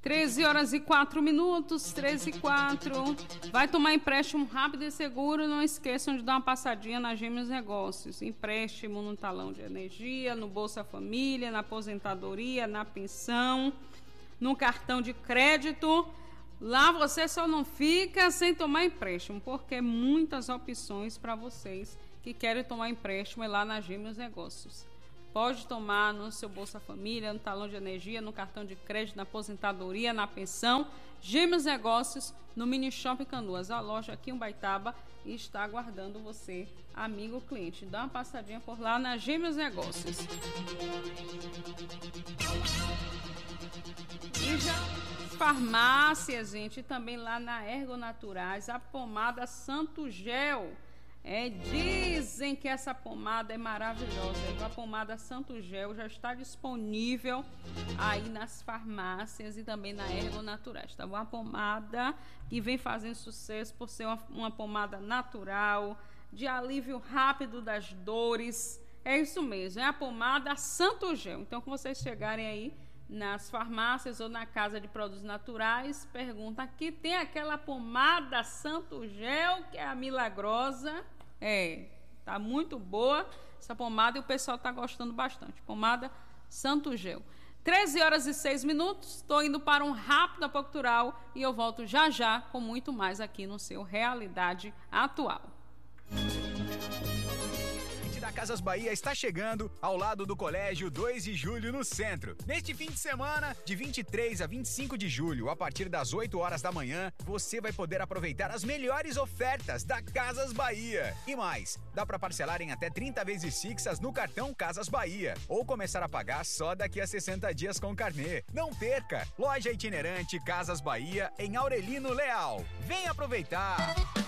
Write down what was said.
13 horas e 4 minutos, 13 e 4. Vai tomar empréstimo rápido e seguro. Não esqueçam de dar uma passadinha na Gêmeos Negócios. Empréstimo no talão de energia, no Bolsa Família, na aposentadoria, na pensão, no cartão de crédito. Lá você só não fica sem tomar empréstimo, porque muitas opções para vocês que querem tomar empréstimo é lá na Gêmeos Negócios. Pode tomar no seu Bolsa Família, no talão de energia, no cartão de crédito, na aposentadoria, na pensão. Gêmeos Negócios, no Mini Shopping Canoas. A loja aqui em Ubaitaba está aguardando você, amigo cliente. Dá uma passadinha por lá na Gêmeos Negócios. E já farmácias, gente, e também lá na Ergo Naturais, a pomada Santo Gel. Dizem que essa pomada é maravilhosa. A pomada Santo Gel já está disponível aí nas farmácias e também na Ergo Naturais. Tá? Uma pomada que vem fazendo sucesso por ser uma pomada natural, de alívio rápido das dores. É isso mesmo, é a pomada Santo Gel. Então, quando vocês chegarem aí nas farmácias ou na casa de produtos naturais, pergunta: aqui tem aquela pomada Santo Gel, que é a milagrosa. Tá muito boa essa pomada e o pessoal tá gostando bastante. Pomada Santo Gel. 13 horas e 6 minutos, estou indo para um rápido apoio cultural e eu volto já já com muito mais aqui no seu Realidade Atual. Da Casas Bahia está chegando ao lado do Colégio 2 de Julho no centro. Neste fim de semana, de 23 a 25 de julho, a partir das 8 horas da manhã, você vai poder aproveitar as melhores ofertas da Casas Bahia. E mais, dá para parcelar em até 30 vezes fixas no cartão Casas Bahia ou começar a pagar só daqui a 60 dias com carnê. Não perca! Loja itinerante Casas Bahia em Aurelino Leal. Vem aproveitar!